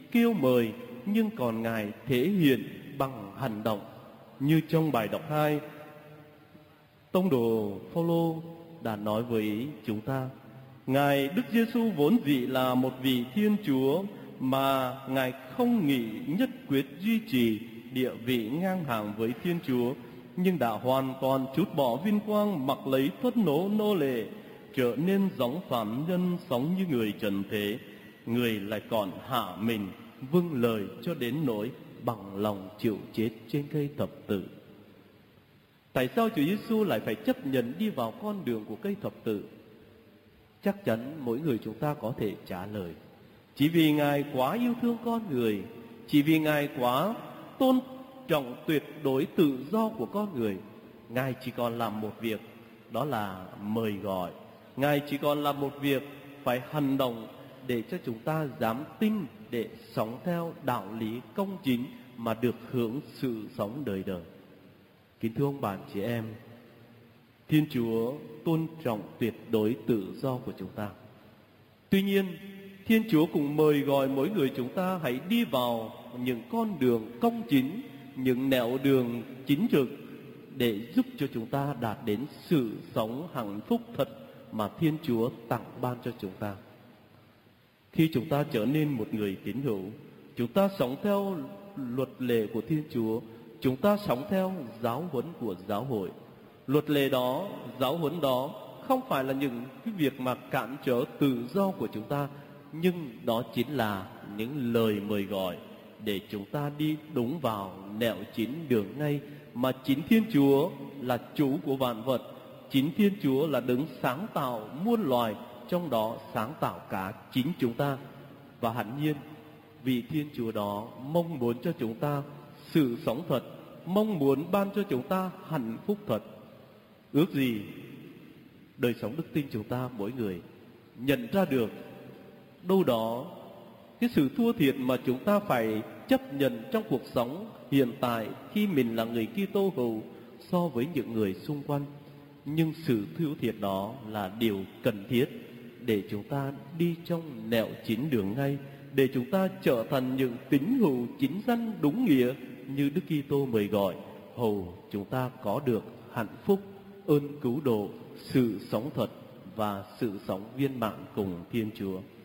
kêu mời, nhưng còn Ngài thể hiện bằng hành động. Như trong bài đọc 2, tông đồ Phaolô đã nói với chúng ta, Ngài Đức Giêsu vốn dĩ là một vị Thiên Chúa, mà Ngài không nghĩ nhất quyết duy trì địa vị ngang hàng với Thiên Chúa, nhưng đã hoàn toàn trút bỏ vinh quang, mặc lấy thân nô lệ, trở nên giống phàm nhân, sống như người trần thế. Người lại còn hạ mình, vâng lời cho đến nỗi bằng lòng chịu chết trên cây thập tự. Tại sao Chúa Giêsu lại phải chấp nhận đi vào con đường của cây thập tự? Chắc chắn mỗi người chúng ta có thể trả lời. Chỉ vì Ngài quá yêu thương con người, chỉ vì Ngài quá tôn trọng tuyệt đối tự do của con người. Ngài chỉ còn làm một việc, đó là mời gọi. Ngài chỉ còn làm một việc, phải hành động để cho chúng ta dám tin, để sống theo đạo lý công chính mà được hưởng sự sống đời đời. Kính thưa ông bạn chị em, Thiên Chúa tôn trọng tuyệt đối tự do của chúng ta. Tuy nhiên, Thiên Chúa cũng mời gọi mỗi người chúng ta hãy đi vào những con đường công chính, những nẻo đường chính trực để giúp cho chúng ta đạt đến sự sống hạnh phúc thật mà Thiên Chúa tặng ban cho chúng ta. Khi chúng ta trở nên một người tín hữu, chúng ta sống theo luật lệ của Thiên Chúa, chúng ta sống theo giáo huấn của giáo hội. Luật lệ đó, giáo huấn đó không phải là những cái việc mà cản trở tự do của chúng ta, nhưng đó chính là những lời mời gọi để chúng ta đi đúng vào nẻo chính đường ngay mà chính Thiên Chúa là chủ của vạn vật. Chính Thiên Chúa là đấng sáng tạo muôn loài, trong đó sáng tạo cả chính chúng ta. Và hẳn nhiên vì Thiên Chúa đó mong muốn cho chúng ta sự sống thật, mong muốn ban cho chúng ta hạnh phúc thật. Ước gì đời sống đức tin chúng ta mỗi người nhận ra được đâu đó cái sự thua thiệt mà chúng ta phải chấp nhận trong cuộc sống hiện tại khi mình là người Kitô hữu so với những người xung quanh. Nhưng sự thua thiệt đó là điều cần thiết để chúng ta đi trong nẻo chính đường ngay, để chúng ta trở thành những tín hữu chính danh đúng nghĩa như Đức Kitô mời gọi, hầu chúng ta có được hạnh phúc, ơn cứu độ, sự sống thật và sự sống viên mãn cùng Thiên Chúa.